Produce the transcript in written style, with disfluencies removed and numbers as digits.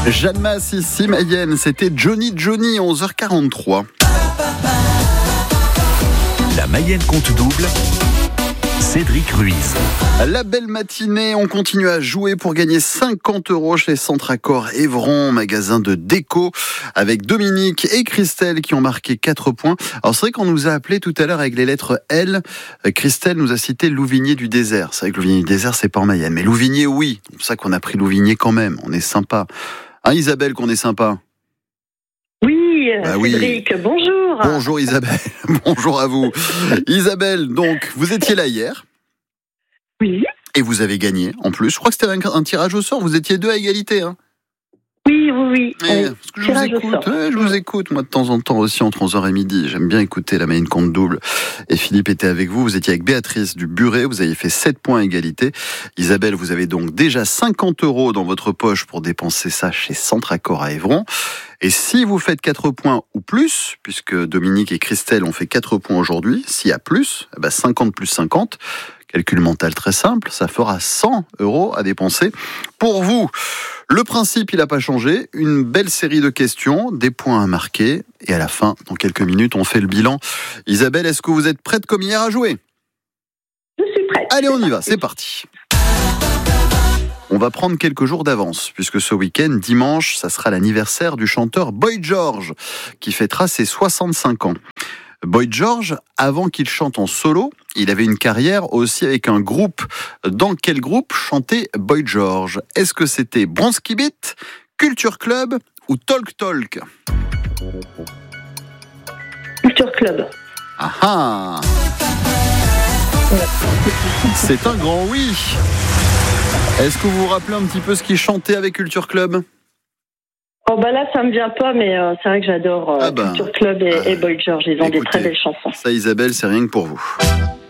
Jeanne Masse ici, Mayenne, c'était Johnny, 11h43. La Mayenne compte double, Cédric Ruiz. La belle matinée, on continue à jouer pour gagner 50 € chez Centracor Évron, magasin de déco, avec Dominique et Christelle qui ont marqué 4 points. Alors c'est vrai qu'on nous a appelé tout à l'heure avec les lettres L. Christelle nous a cité Louvigné du désert. C'est vrai que Louvigné du désert, c'est pas en Mayenne. Mais Louvigné, oui. C'est pour ça qu'on a pris Louvigné quand même. On est sympa. Hein, Isabelle, qu'on est sympa? Oui, Bah Cédric, oui. bonjour. Bonjour Isabelle, bonjour à vous. Isabelle, donc, vous étiez là hier Oui, et vous avez gagné en plus. Je crois que c'était un tirage au sort, vous étiez 2 à égalité. Hein. oui. Parce que je vous Tirage au écoute, sort. je vous écoute, moi de temps en temps aussi entre 11h et midi. J'aime bien écouter la Mayenne compte double. Et Philippe était avec vous, vous étiez avec Béatrice du Buret, vous avez fait 7 points à égalité. Isabelle, vous avez donc déjà 50 € dans votre poche pour dépenser ça chez Centracor à Évron. Et si vous faites 4 points ou plus, puisque Dominique et Christelle ont fait 4 points aujourd'hui, s'il y a plus, 50 plus 50, calcul mental très simple, ça fera 100 € à dépenser pour vous. Le principe, il n'a pas changé. Une belle série de questions, des points à marquer. Et à la fin, dans quelques minutes, on fait le bilan. Isabelle, est-ce que vous êtes prête comme hier à jouer? Je suis prête. Allez, on y va, c'est parti. On va prendre quelques jours d'avance, puisque ce week-end, dimanche, ça sera l'anniversaire du chanteur Boy George, qui fêtera ses 65 ans. Boy George, avant qu'il chante en solo, il avait une carrière aussi avec un groupe. Dans quel groupe chantait Boy George? Est-ce que c'était Bronski Beat, Culture Club ou Talk Talk? Culture Club. Ah ah! C'est un grand oui! Est-ce que vous vous rappelez un petit peu ce qu'il chantait avec Culture Club? Oh bah là, ça me vient pas, mais c'est vrai que j'adore Culture Club et Boy George. Ils ont des très belles chansons. Ça, Isabelle, c'est rien que pour vous.